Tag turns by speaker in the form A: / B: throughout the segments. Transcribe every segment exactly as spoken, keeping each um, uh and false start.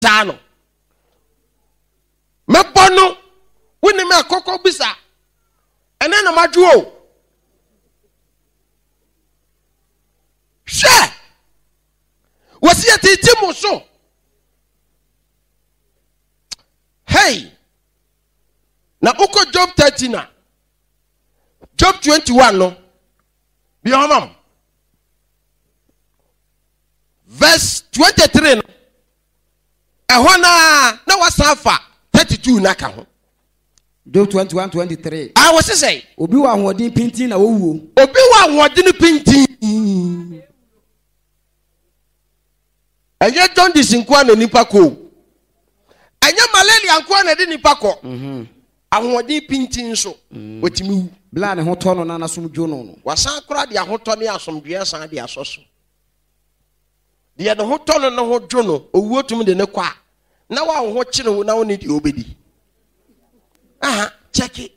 A: Tano. Mepono. Wini me koko bisa. Enena majuo. She. Wasi ya titimu so. Hey. Na uko Job thirty na. Job twenty-one no. Biyamam. Verse twenty-three no. Ehona na wasafa thirty-two na ka ho.
B: Job twenty-one twenty-three.
A: I was say.
B: Obi wa hodin pintin na wowo.
A: Obi wa hodin pintin. Anya John disinkwa na nipa ko. Anya malaria nkwa na de nipa ko. Mhm. Ahodin pintin so. Wetimi
B: bla ne ho to no na nasom dwo no no.
A: Wasan kura de ahoto ne asomdwe san de asoso. De ye de ho to no na ho dwo no, owuo tum de ne kwa. Na wa ho kire wo na wo ne de obedi. Aha, check it.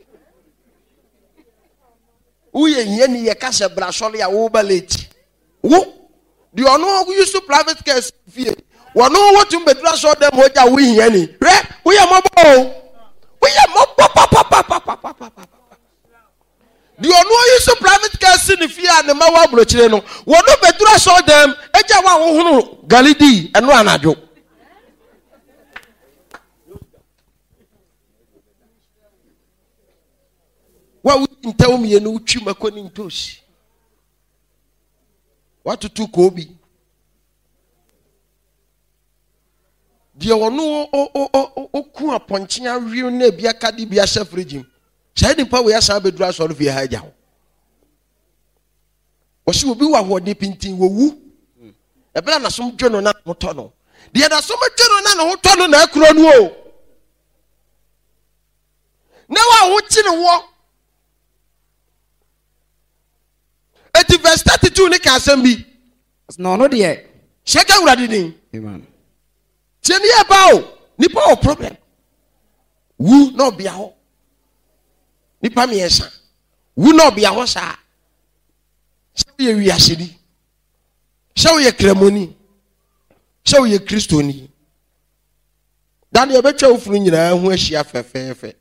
A: Uye yeni ye kase brasole ya wo baleti. Wo the ono used to private case fee. Wono what to bedra so dem hoja wo yeni. Re, we are mobo. We are mobo papa papa papa papa. The ono used to private case in fee and ma wa brochire no. Wono bedra so dem eja wa wo hunu galidi eno anajo. What would tell me no chimaconi toast? What to do, Kobe? Dear one, oh, oh, oh, oh, oh, Kua Ponchina, real nebia cadibia self regime. Shining power, as I be dressed out of your head. Or she will be what deep in tea woo. A plan of some journal, not motono. The other so much journal, not hotono, na crono. Now I want you to walk. Eti verse thirty-two ne ka asem bi.
B: No no de.
A: Sheka urade din.
B: Amen.
A: Tieni e ba o, nipa o problem. Wu no bia ho. Nipa me yesa. Wu no bia ho sa. Se ye wi asedi. Se wo ye kremoni. Se wo ye kristoni. Dan ye betwa ofuru nyina ho ahia fefefe.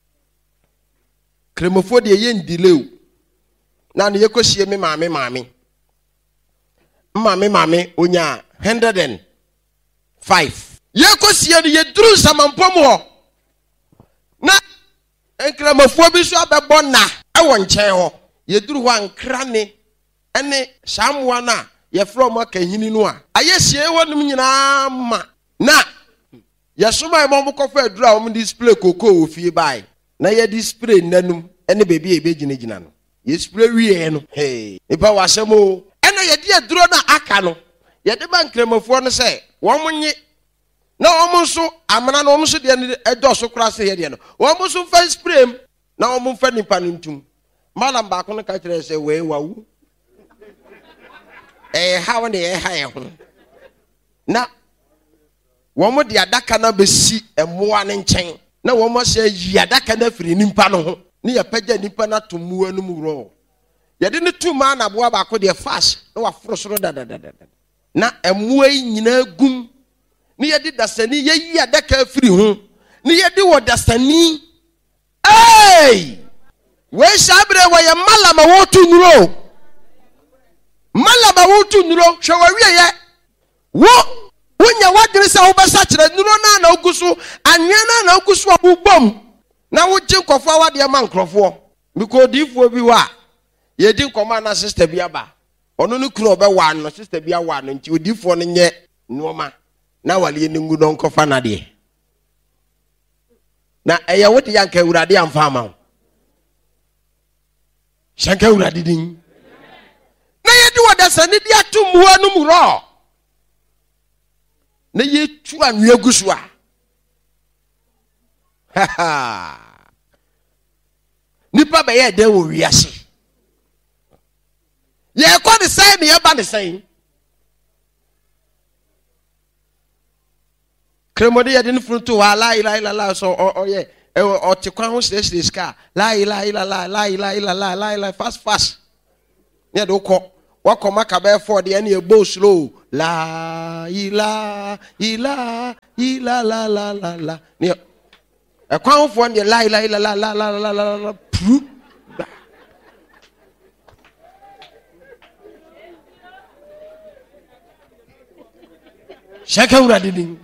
A: Kremofo de ye ndile o. Na ne yekosie me maame maame maame maame onya one hundred five yekosie ne yeduru samampom ho na enkramafo bi so abebo na e wo nchen ho yeduru ho ankra ne ene samwa na ye fro mo kahini no a ayesie wonum nyina ma na yesoma e mo kofa aduru a wo display koko ofie bai na ye display nanum ene bebi e begina gina no yes pray we no hey ipa wasemo ena ye de aduro na aka no ye de bankremafo no se wo monye na wo monso amana no wo monso de edo so kra se ye de no wo monso fa spray na wo monfa nipa ntum malam ba ko no ka kire se we wawu eh hawo ne eh ha ye ho na wo mo de adaka na besi emoa ne nchen na wo mo se yi adaka na firi nipa no ho ni ya pagya nipa na to mu anum ro ya de ne tu ma na boa ba ko de fast na wa frosoro da da da da na emoa nyina gum ni ya de dasani ye yi adaka firi ho ni ya de wo dasani hey we shabre wa ya malama wo tu nuro malama wo tu nuro hwe wa wie ye wo wonya wadere sa wo besa kire nuro na na oguso anwe na na oguso abubom na wo gye nkofo awade ma nkrofo biko difo bi wa ye di nkoma na sister bi aba ono no kuro be wa no sister bi awa no nti odifo no nye noma na wale ni ngu no nkofa na de na eye wote yanka urade amfa ma shanka urade din na ye di wada ni di atum anu mu ro na ye tu anwe gusu a ha ha nipa be ye de wo wiase ye ko de sai ne ye ba de sai kremode ye de nfruto wa la ila ila la so o ye o te kwa ho stage ska la ila ila la la ila ila la la ila fast fast ne do ko wa ko maka be for de ne e bo slow La ila ila ila la la la la. Ne e kwan fo ne la ila ila la la la la la la pu. Shaka ura didin.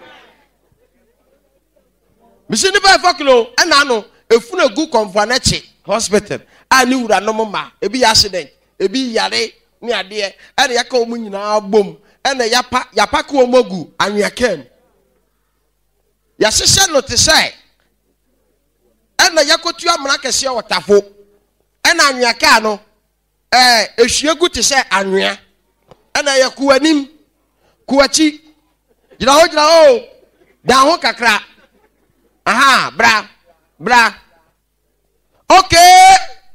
A: Misi ni ba faklo ana no efuna gu konfo na chi hospital. Ani ura no ma ebi accident, ebi yare ni ade ene yaka omu nyina bom ene yapa yapa ko omogu anwekem ya hyehyɛ no te sɛ ene yakotu amra kɛse wotafo ene anweka no eh ehwiegu te sɛ anwea ene yaku anim kuachi gira ho gira ho da ho kakra aha bra bra okay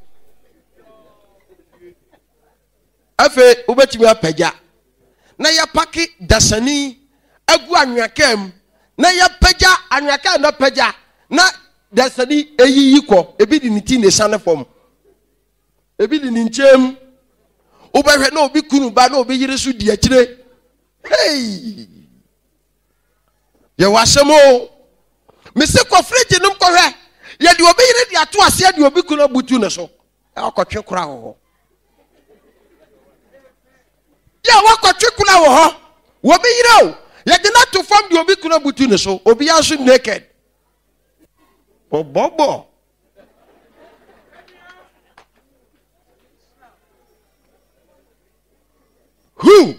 A: afe ubetimi apagya na ya paki dasani agu anwakam na ya pagya anwaka na pagya na dasani eyiyi kɔ ebi di niti ne sane fom ebi di nchem ubehwe na obi kunu ba na obi yire so di akire hey ye wasemo mese kɔ fridge num kɔ hwɛ ye di obi yire di ato ase di obi kunu butu ne so e akɔtwe kora ho ya wakɔtwe kuna wo ho wo bi yire o ye de na to fam di obi kuna butu ne so obi aso naked obobo who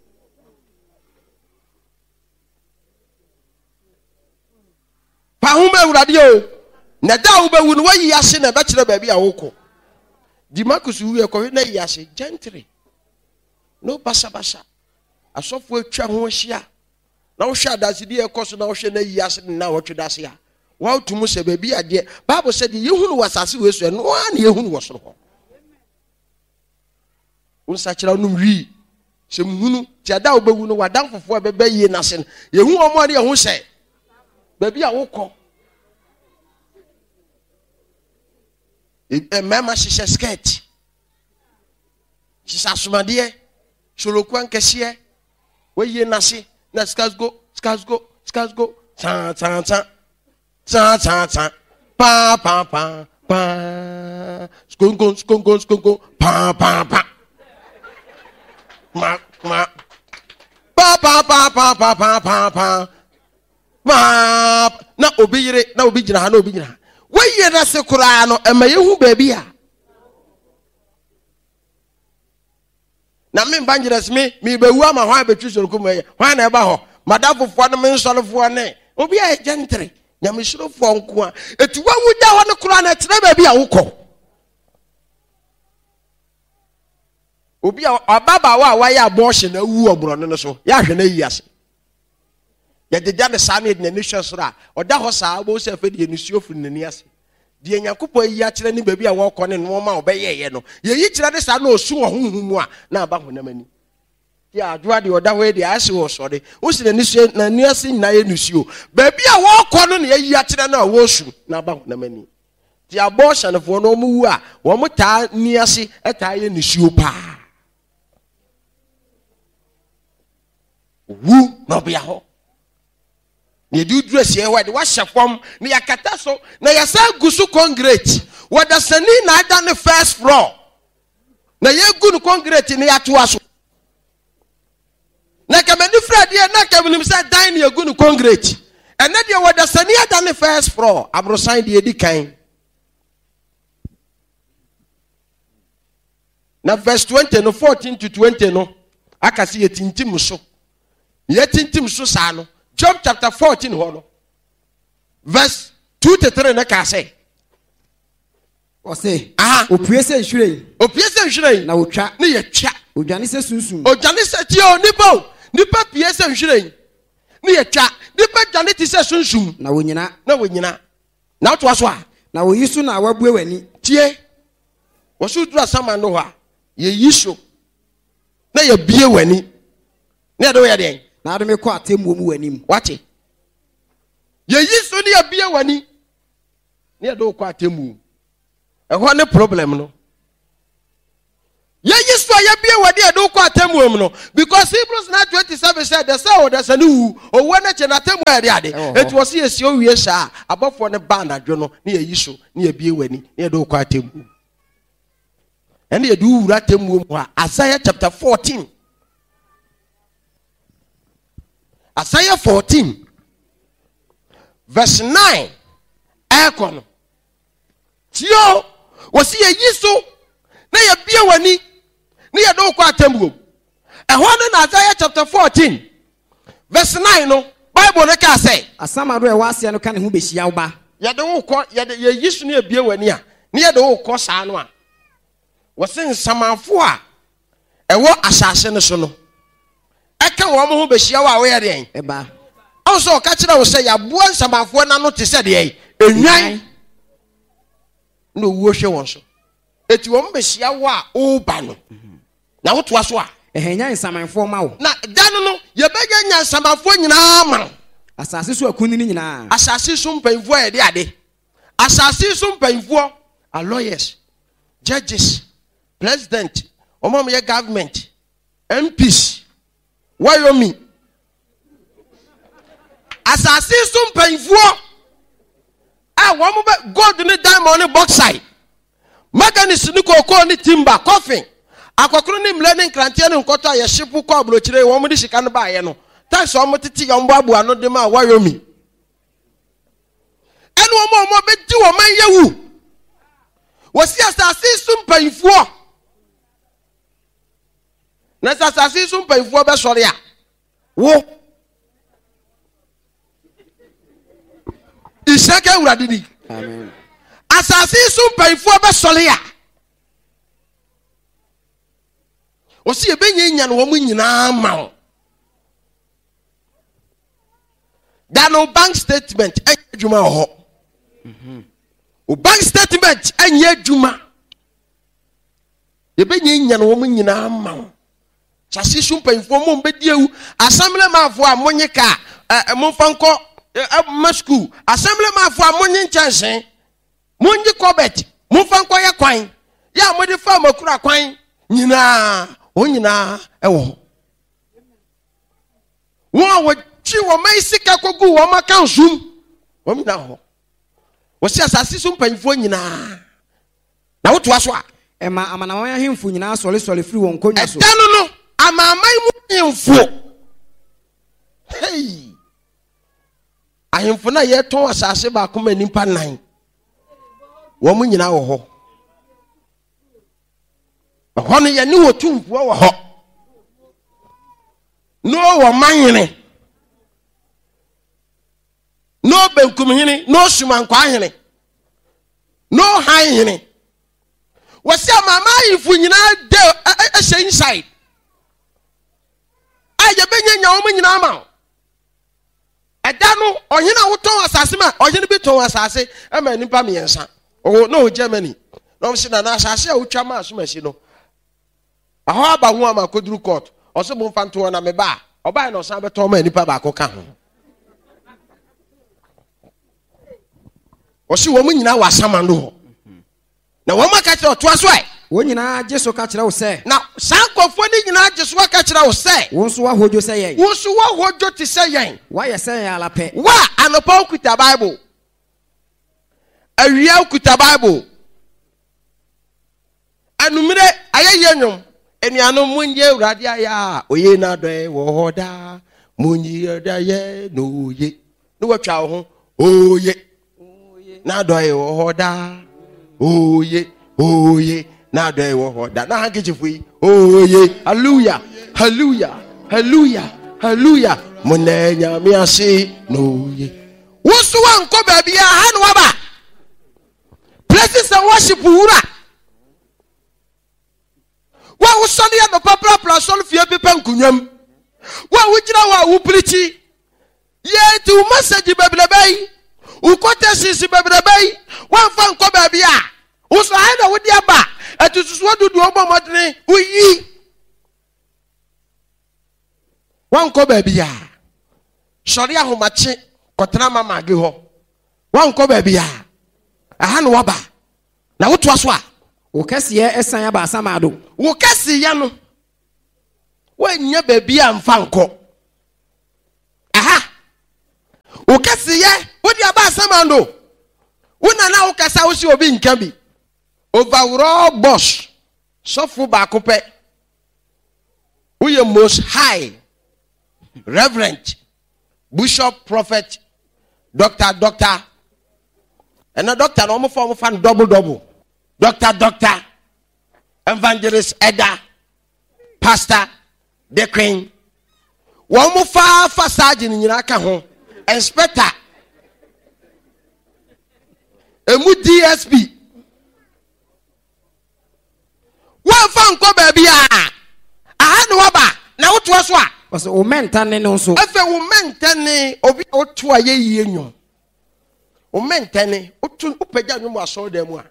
A: pa huma urade o na da wo bewu no wayi ase na be kire ba bi a wokɔ di makusu wi ekɔ na yi ase gentry no basa basa asofo atwa ho ahia na wo hwa adase di ekoso na wo hwe na yi ase na wo twedase a wo tumu se ba bi ade bible said yehunu wasase we so no na yehunu wo soro ho unsa kira no wi se muhunu ti ada wo bewu no wadan fofo be be yi na se yehu omo ade ho se ba bi a wo kɔ e mema shisha skirt shisha sumade Sholokuan kesiye we ye nasi na skas go skas go skas go tan tan tan tan tan tan pa pa pa pa skongo skongo skongo pa pa pa ma ma pa pa pa pa pa pa pa pa ma na obiyire na obi gina ha na obi gina we ye nasi kura no ema yehu baby a na me banjires me me bewu ama hwan betwi soroku me hwan na eba ho madafofo no me nsolofo ne obi a gentle nyamesirofo nko a etu wawu da ho ne kura na tire ba bi a wokɔ obi a ababa wa wa ya abortion na wu obro no so ya hwe na yi ase ya deja ne sa na de ne hwe soro a oda ho sa bo se fe de nusuofu ne ni ase de nyankopɔ yi a kire ne ba bi a wokɔ ne no ma obeyeye no ye yi kire de sa na osu wo honhum a na aba honamani ya adwa de oda ho de ase wo sore wo si na nisu na ni ase nyina ye nusuo ba bi a wokɔ no ne yi a kire na wo osu na aba honamani ti abortion fo no mu wu a wo mo taa ni ase eta ye nusuo pa wu no bia ho ne du dress ye wade wa hyefom ne yakata so na yasa gusu concrete wada sani na ada ne first floor na ye gu no concrete ne yato aso na kamani frade na kamani say dan ne gu no concrete ene de wada sani ada ne first floor abrosan de edi kan na verse twenty no fourteen to twenty no akasi ye tintim so ye tintim so sa no Job chapter fourteen hono verse two to three na ka say
B: o say
A: aha
B: opue se nhwirei
A: opue se nhwirei
B: na otwa
A: ne ye twa
B: odwane se sunsum
A: odwane se ti o nipa nipa pie se nhwirei ne ye twa nipa dwane ti se sunsum
B: na wonyina
A: na wonyina na to aso a
B: na woyisu na wabue wani
A: tie wo so dura sama no ho a ye yiso na ye bie wani ne do ye den
B: na ado me kɔ atemmu mu wanim
A: wate ye yiso ne ye bie wani ne do kɔ atemmu e ho ne problem no ye yiso Yesu ayebie wadi edo kwa atemuom no because Hebrews nine twenty-seven said the say there's a new o wona che na atemu ade ade it was yes o wie sha abofo ne ba na dwo no ne yeyiso ne ebie wani ne edo kwa atemu and ye do wura atemuom ho Isaiah chapter fourteen Isaiah fourteen verse nine ekon tio wasi yeyiso na yebie wani ne yedo kwa atemuom ehwo ne na Isaiah chapter fourteen verse nine no Bible ne ka say
B: asamado e wase no ka ne ho behia wo ba
A: yede wo ko yede yeyiso ne ebie wani a ne yede wo ko saa no a wose nsamafo a ewo asase ne so no eka wo mo ho behia wo a wo yede en
B: eba
A: also ka kira wo say ya boa nsamafo na no te se de enwan no wo hwe won so eti wo mo behia wo a o ba no na wo to aso a
B: ehenya nsamanfo ma wo
A: na dan no ye benya nya nsamafo nyina ma
B: asase so akunni nyina
A: asase so mpanfo a de ade asase so mpanfo a lawyers judges president omom ye government M Ps wayomi asase so mpanfo a wo mo gold ni diamond ni bauxite manganese ni cocoa ni timber coffin akokoro ni mlane nkrantie ni nkoto a ye shipu kwa blochire wo mo di shika no ba ye no tax o mo titi yo mbo abu ano de ma wayomi enu o mo mo be di wo man yewu wasi asase so mpanfo na asase so mpanfo be sori a wo isaka uradidi
B: amen
A: asase so mpanfo be sori a wasi ebenye nya no wo mu nyina ma da no bank statement adwuma ho mhm o bank statement anya adwuma ebenye nya no wo mu nyina ma sase so mpanfo mo mbedi ewu assembly mafo a monye ka mo fanko ma school assembly mafo a monye nchansen monye kobet mo fanko ya kwan ya mo de fa makura kwan nyina o nyina ewo wo wo chi wo mai sika kogu wo maka nsum wo mina ho wo si asase so mpanfo nyina na wo to aso a
B: ema amanaman ahemfo nyina sole sole firi won konya so
A: edano no amamai mu ahemfo hey ahemfo na ye ton asase ba ko mani pa nan wo mu nyina wo ho ho no ye ni wo tumfo wo ho no wo manyene no benkum hini no sumankwa hini no han hini wasi amama ifu nyina de ehye inside aye benya nya wo nyina ma eda no ohina woton asase ma ohina bi ton asase e ma nipa miensa o no Germany no msi na na asase a utwa ma asoma si no aho aba ho ama koduru court oso bo mfanto na me ba oba na osan beto ma nipa ba ko ka ho osi wo mu nyina wa samando ho na wo maka kire oto aso ai
B: wo nyina jesu ka kire wo se
A: na sankofo ni nyina jesu ka kire wo se
B: wo nso wa hojo se yen
A: wo nso wa hojo ti se yen
B: wa ye se yen alape
A: wa anopa okuta bible awia okuta bible anumire ayeye nwom enuano munye urade aya oye na doe wo hoda munyi da ye no ye no watwa wo ho oye na doe wo hoda oye oye na doe wo hoda na hankechifu yi oye hallelujah hallelujah hallelujah hallelujah munenya mi ase no ye woso wanko ba bia ha no waba places and worship wura wa wo sɔne ya no papra pra sɔne fie pepa nkunwam wa wo gyina wa wo prichi ye ti wo message bebrebe wo quotations bebrebe wa fa nkɔ ba bia wo so ha na wo di aba atususu dudu obo modene wo yi wa nkɔ ba bia sɔre ahomache kɔtena mama ge ho wa nkɔ ba bia aha no waba na wo to aso a
B: Okasiye esan ya ba asamado.
A: Wokasiye no. Wanya baby amfanko. Aha. Wokasiye wodi aba asamado. Wona na wokasa wo si obi nka bi. Overall boss. Sofu ba kope. We are most high. Reverend. Bishop, prophet, doctor, doctor. And a doctor no more form fan double double. Doctor, doctor. Evangelist, elder, pastor, deacon. One more far for sergeant in Iraka home. Inspector. Emu D S P. One fan ko baby ah. Aha no waba. Na woto aso a.
B: Was o mentane no so.
A: Efe wo mentane obi oto aye yie nyo. O mentane oto upagya nwo aso da mu a.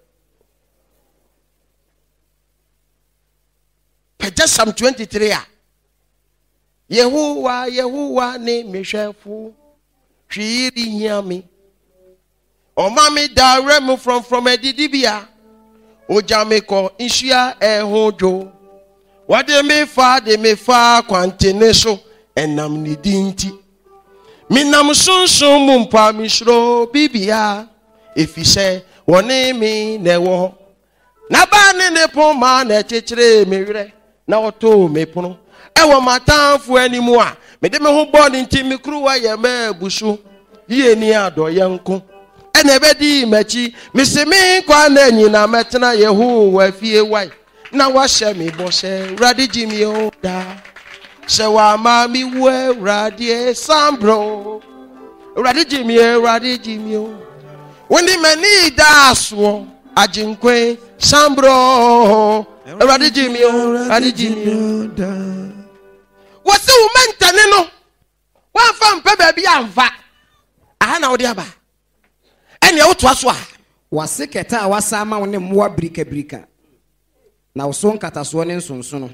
A: Pagya Psalm twenty-three a. Yehowa Yehowa ne mehwefo. Hwiri hiame. O mami da remu from from edidibia. O jameko inhia ehojo. What they may fa, they may fa quantineso, and nam ni dinti. Minam sun sun mumpa mishro bibia. If he say, one name me newo. Nabane ne poma ne chichre mire. Na oto me pono. Ewa matan fu anymore. Me de me ho born in Timmy Crewa ye me busu. Ye ni ado yanko. Enebedi mechi. Missy me kwa nenyi na metna yehu wa fie wai. Na washe mi bose radi jimi oda se wa ma mi we radi sambro radi jimi radi jimi o woni mani daso ajinkwe sambro radi jimi o radi jimi oda wose wo mentane no wa fa mpa ba bi amfa aha na wo de aba ene wo to aso a
B: waseketa a wasama wo ne mwa brika brika. Na uson kataso ne nsonsono.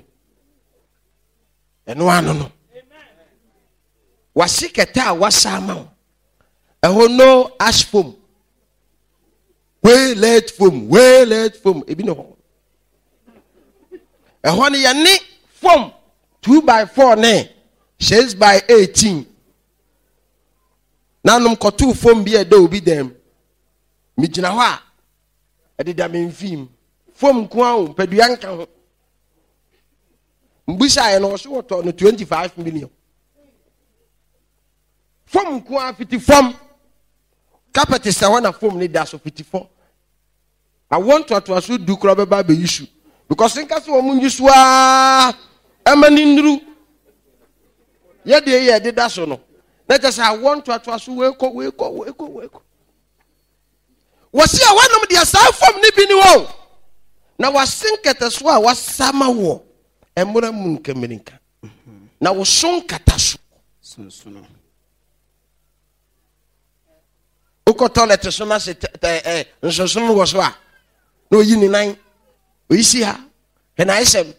A: Eno ano no. Wasiketa wasama. Eho no ash foam. We let foam, we let foam. Ebi no. Eho ne ya ni foam two by four ne six by eighteen. Nanom kotu foam bi e do obi dem. Mi gina ho a edida me mfim. From Kwao, Peduanka Mbusha and also on twenty-five million. From Kwa fifty from Carpet is one of form need that's fifty-four. I want to also do crab baby issue because in case woman you swear a man in Ru. Yet the year did that so no. Let us I want to also wake up, wake up, wake up, wake up. Was here one of the aside from Nibini? Na wasinketa so a wasama wo emura mu nkamenika na wo sonkata so sonsono uko toilet so na se eh nsonsono wo so a na oyi ni nan oyisi ha he na isem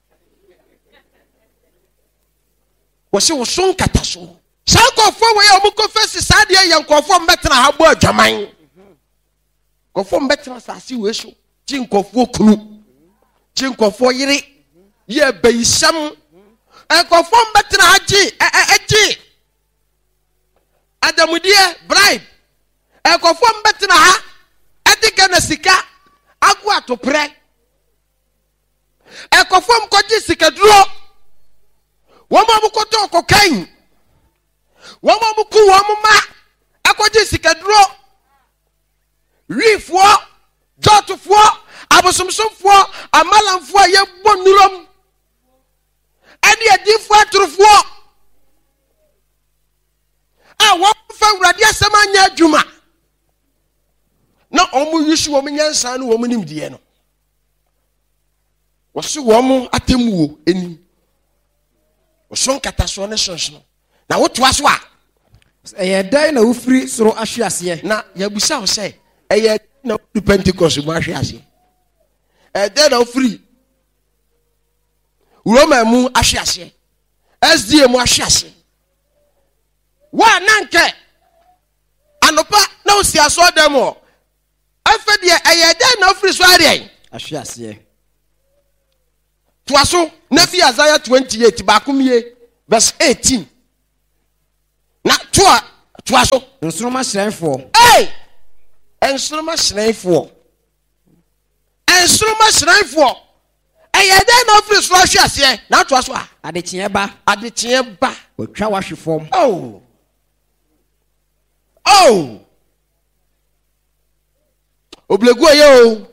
A: wo se wo sonkata so sankofo we ya omuko fesi sade ya nkofo mbetena ha bo adwaman kofo mbetena sasi we so Chinkofo kunu Chinkofo yiri ye beisam enkofo mbetena haji eji adamudie bribe enkofo mbetena ha edika na sika agu atopre enkofo mkoji sika duro womo mkoto kokain womo mku womo ma akoji sika duro rifo Jotufo, abosomsomfo, amalamfo ye bonurom. Eni adifo atrufo. Ah, wo fa urade asema nya adwuma. Na omu yisu wo menyansa no wo munim de no. Wo se wo mu atemuo eni. Wo son kataso ne sonso. Na wo to aso a.
B: Eye dai na ufiri soro ahwe ase. Na
A: yabusa wo se eye na du Pentecost mu ahwe ase. Eh dey na free. Roma mu ahwe ase. S D A mu ahwe ase. Wa nanke. Anopa na osi aso dem o. Afa de eye dey na free so ade.
B: ahwe ase
A: Tuaso na fi Isaiah twenty-eight bakumie verse eighteen. Na tua tuaso
B: nsoroma hrenfo
A: hey ensoroma hrenfo ensoroma hrenfo eyede na ofri so ahwe ase na tuaso a
B: adekye ba
A: adekye ba
B: otwa wahwe fom
A: oh oh oblegu ayo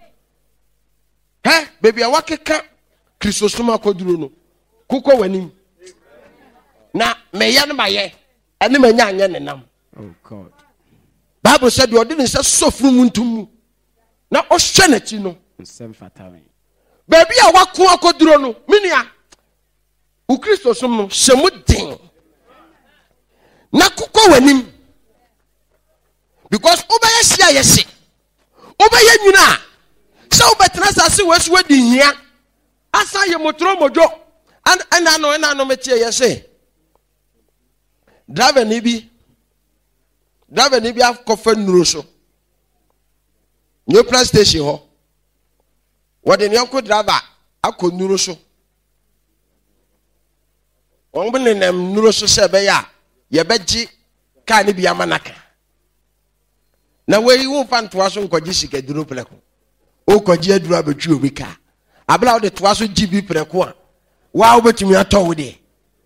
A: he baby awakeka Christosoma koduro no kuko wanim na meya no maye ene manya anya ne nam
B: oh god
A: Bible said you didn't say sofru muntum na ohwe na chi no
B: nsem fatawe
A: baby awako akoduro no minia u Christosom no shemu din na kuko wanim because obeye sia yesi obeye nyuna se obetena sase wesu wadi hia asa ye motro mojo and and ano and ano metie yesi driver ni bi driver ni bi akofa nuro so new press station ho wode ne yanko driver akonuro so won bi nem nuro so se be ya ye beji ka ni bi amanaka na we wo fantoa so nkoji sika duro pleko o koji aduro abetwi obi ka abla wo de toa so G B preko a wa obetumi atọ wo de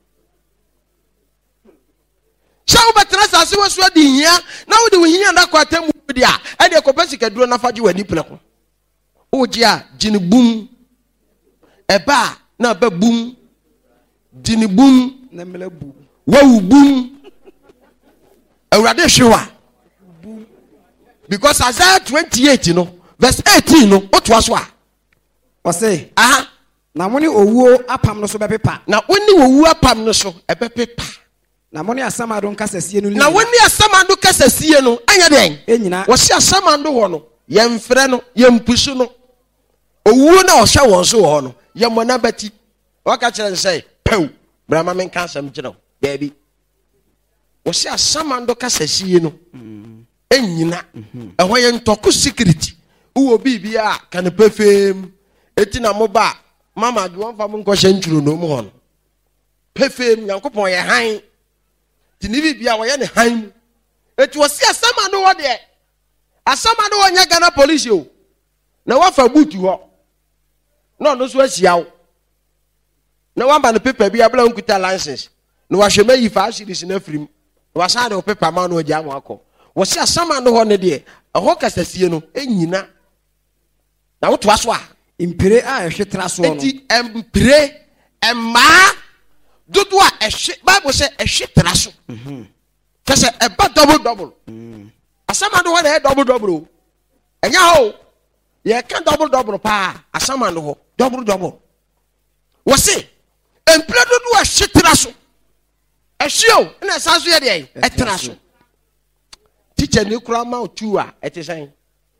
A: shawo betra sase wo so di hia na wo de wo hia na kwata mu de a e de kopasi kaduro na faje wani preko o ji a jini bum eba na ba bum jini bum
B: na mele bu
A: wa wu bum awrade hwewa because Isaiah twenty-eight you know verse eighteen no o toa so a
B: o say
A: aha
B: na moni owuo apam no so bepepa
A: na woni owuo apam no so e bepepa
B: na moni asamado nkasasie no
A: na woni asamado kasasie no anya den
B: enyina
A: wo se asamado wo no ye mfre no ye mpusu no owuo na o hwe won so wo no ye mona bati waka kire say pew brama men kansam kire baby wo se asamado kasasie no enyina ehwo ye ntoko security uwo bibia kan pefem eti na moba mama gi won fa mo nko hye nturo no mu ho pefem yankopon ye han ti ni bibia wo ye ne han eti wo si asama no wo de asama no wo nya Ghana police o na wa fa butu ho no no so ahia wo na wa ba no paper bia bla nkuta license no wa hwe mayi fa series na frim wa sa de paper ma no agya mo akọ wo si asama no ho ne de ho kasasie no enyina na wo to aso a
B: impire a ehwe traso no
A: enti empire emma dodo a ehwe Bible say ehwe traso mhm kase eba double double mhm asama no ho na double double enya ho ye kan double double pa asama no ho double double wo se empire dodo a ehwe traso ehwe o na sanso ye de e traso teacher ni kura ma otu a etisan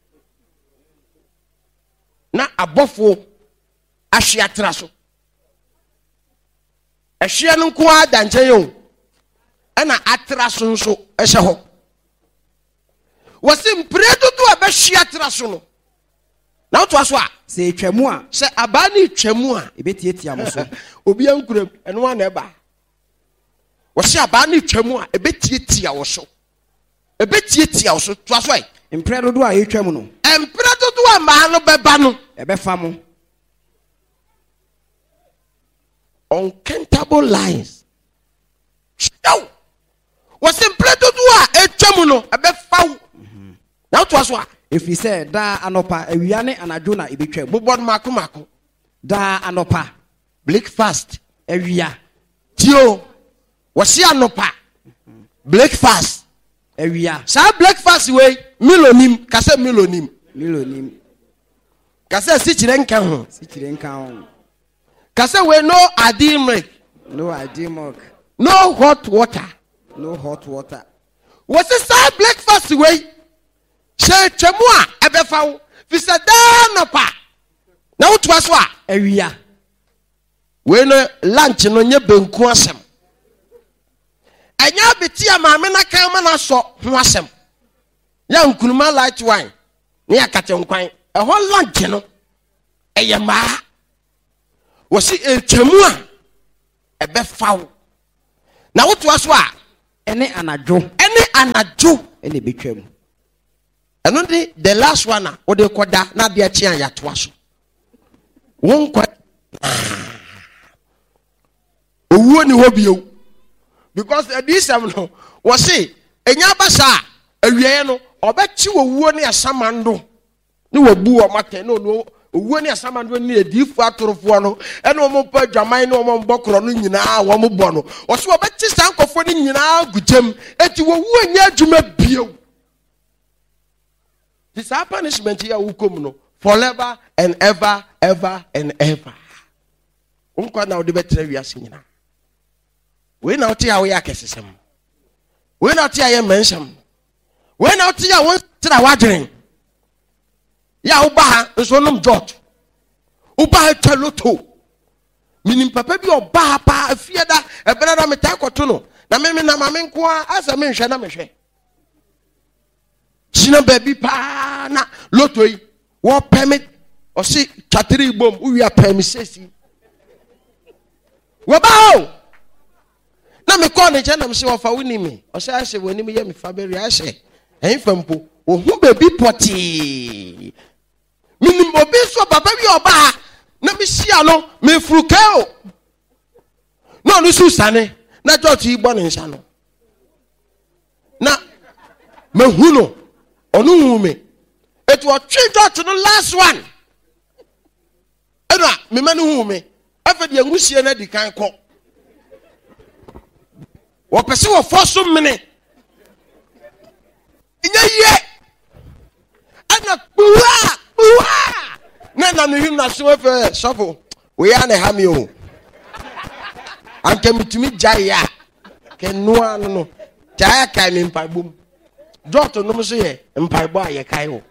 A: na abofo ahwe atra so ahwe no nko adanche yo na atra so nso ehye ho wose mpredo do abahwe atra so no na to aso a
B: se etwamu a
A: se aba na etwamu a
B: ebetietia mo so
A: obi ankuram eno ana eba wose aba na etwamu a ebetietia wo so ebetietia wo so to aso ai
B: impredo do a etwamu no
A: empredo do a ma no beba no
B: ebefa mo
A: uncountable lines show was empredo do a etwamu no ebefa wo na to aso a
B: efi se da anopa awia ne anadwo na ebetwa
A: bobod mako mako
B: da anopa
A: breakfast
B: awia
A: tio wasi anopa breakfast
B: awia
A: sa breakfast we milonim kase milonim
B: milonim
A: kase si kire nka ho
B: si kire nka ho
A: kase we no adi milk
B: no adi milk
A: no hot water
B: no hot water
A: wasi sa breakfast we se twemu a ebefa wo fi se da anopa na woto aso a
B: awia
A: we no lunch no nye benku asem anya beti amame na kan ma na so ho asem ya nkunuma light wine ne akate nkwan e ho lunch no ɛyɛ mmaa wɔsi ɛtwamu a ɛbɛfa wo na wotoa so a
B: ɛne anadwo
A: ɛne anadwo
B: ɛne betwam
A: ɛno de the last one a wode kɔda na adeɛ kye a yɛatoa so wɔn nkɔ owuo ni hɔ bio because ɛdisɛm no wɔsi ɛnya basa a awieɛ no ɔbɛkye owuo ne asamando ne wabu wɔn atɛ ne ɔno owuo ne asamando ne adiifo atorofoɔ no ɛna wɔn mpa adwaman ne wɔn mbɔ korɔ no nyinaa wɔn bɔ no wɔsi wɔbɛkye saa nkɔfoɔ no nyinaa gu gyam eti wɔwuo nyɛ adwuma bio ti saa punishment yi a wukɔ no forever and ever ever and ever wɔn kɔ na wɔde bɛtena wiase nyinaa wei na wɔte a wɔyɛ akɛsesɛm wei na wɔte a yɛ mmɛnsɛm wei na wɔte a wɔn tena wadwene ya wo ba ha nso nom George wo ba ha twa loto minim papa bi o ba ha pa afie da ebere na meta kɔto no na me me na ma me nko a asa me nhwɛ na me hwɛ sina baby pa na loto yi wo permit o si chatiri bom wo wi permit sesi wo ba ho na me kɔ ne kyɛ na me se wo fa woni me o se ahye woni me ye me fa beri ahye ɛn fampo wo hu baby pɔti minim obi so baba bi oba na me sia no me frukao no no susane na joti igbo ne nsa no na me hu no onu hu me it was three joti no last one ena me manu hu me afedi angusie na di kan kɔ wo pese wo foso mene nya ye ana buwa buwa na na no him na so fe sofo we ya na ha me o anke mitumi jaya ke noa no no jaya kai me mpaibom joto no so ye mpaibo aye kai o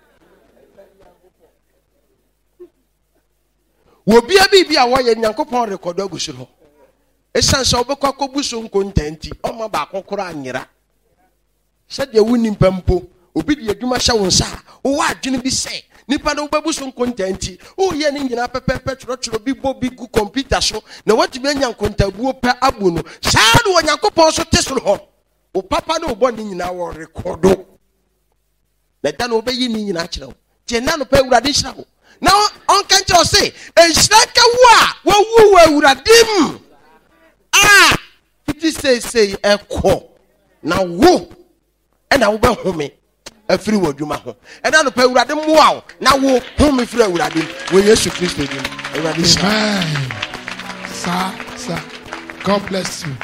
A: wo bia bibia wo ye nyankopon record agusu ho esan so obekwa kobuso nkontanti o ma ba akokoro anyira sɛdeɛ woni mpampo obi de adwuma hyɛ wo nsa wo wa adwene bi sɛ nipa no wobabu so nkontanti wo yɛ ne nyina pɛpɛpɛ twerɛtwerɛ bi bɔ bi gu computer so na watumi anya nkontabuo pɛ abu no saa de Onyankopɔn so te so hɔ wo papa no bɔ ne nyina wɔ rekordo na da no obɛyi ne nyina kyerɛ wo tie na no pɛ Awurade hyira wo na ɔnka nkyerɛ wo se ɛnhyira ka wo a wawu wɔ Awurade m a fiti seesei ɛkɔ na wo ɛna wo bɛ home afiri wo dwuma ho ɛna no pɛ Awurade mmoa wo na wo home firi Awurade wo Yesu Kristo dim Awurade
C: amen sir sir God bless you.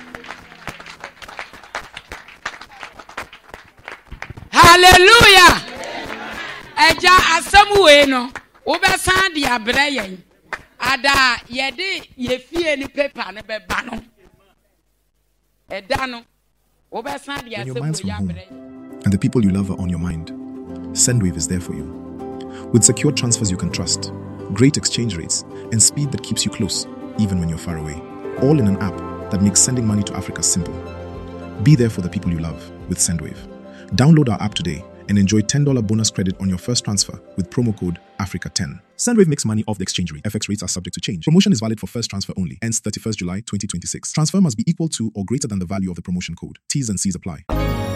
D: Hallelujah. Eja asɛm we no wo bɛ san de abrɛ yɛn ada yɛde yɛfie ni paper ne bɛba no ɛda no wo bɛ san de
E: When your
D: asɛm
E: mind's
D: we
E: from home
D: abrɛ
E: and the people you love are on your mind, Sendwave is there for you. With secure transfers you can trust, great exchange rates, and speed that keeps you close, even when you're far away. All in an app that makes sending money to Africa simple. Be there for the people you love with Sendwave. Download our app today and enjoy ten dollars bonus credit on your first transfer with promo code Africa ten. Sendwave makes money off the exchange rate. F X rates are subject to change. Promotion is valid for first transfer only. Ends thirty-first July twenty twenty-six. Transfer must be equal to or greater than the value of the promotion code. T's and C's apply.